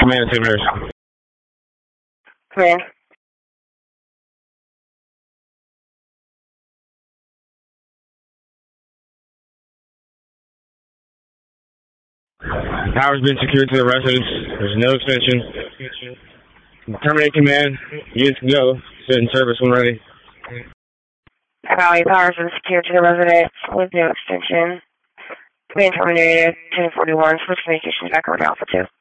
Command, St. Mary's. Command. Power's been secured to the residence. There's no extension. Terminate command. Units can go. Sit in service when ready. Valley, power's been secured to the residence with no extension. Command terminated. 1041. Switch communications back over to Alpha 2.